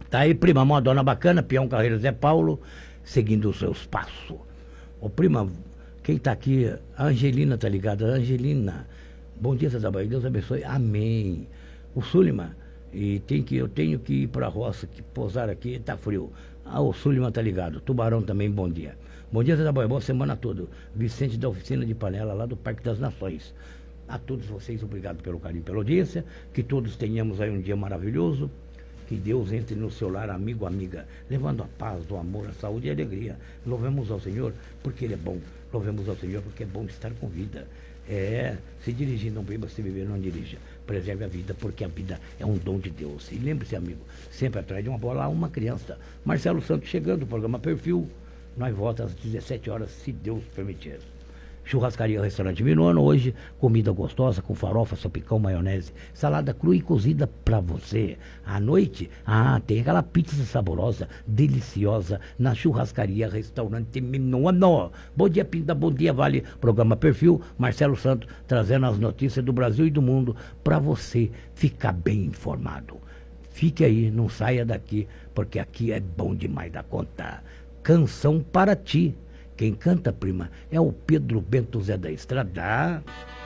Tá aí, prima, uma dona bacana, peão Carreiro Zé Paulo, seguindo os seus passos. Ô, prima, quem tá aqui, a Angelina, tá ligada? Angelina, bom dia, Zé da Bahia, Deus abençoe, amém. O Sulima, eu tenho que ir pra roça, que pousar aqui, tá frio. Ah, o Sulima tá ligado, Tubarão também, bom dia. Bom dia, Zé da Bahia, boa semana toda. Vicente da Oficina de Panela, lá do Parque das Nações. A todos vocês, obrigado pelo carinho, pela audiência, que todos tenhamos aí um dia maravilhoso. Que Deus entre no seu lar, amigo, amiga, levando a paz, o amor, a saúde e a alegria. Louvemos ao Senhor porque Ele é bom. Louvemos ao Senhor porque é bom estar com vida. Se dirigir, não beba, se beber, não dirija. Preserve a vida, porque a vida é um dom de Deus. E lembre-se, amigo, sempre atrás de uma bola há uma criança. Marcelo Santos chegando, o programa Perfil. Nós voltamos às 17 horas, se Deus permitir. Churrascaria Restaurante Minuano, hoje comida gostosa com farofa, salpicão, maionese, salada crua e cozida pra você. À noite, tem aquela pizza saborosa, deliciosa na Churrascaria Restaurante Minuano. Bom dia, Pinta, bom dia, Vale. Programa Perfil, Marcelo Santos trazendo as notícias do Brasil e do mundo pra você ficar bem informado. Fique aí, não saia daqui, porque aqui é bom demais da conta. Canção para ti. Quem canta, prima, é o Pedro Bento Zé da Estrada.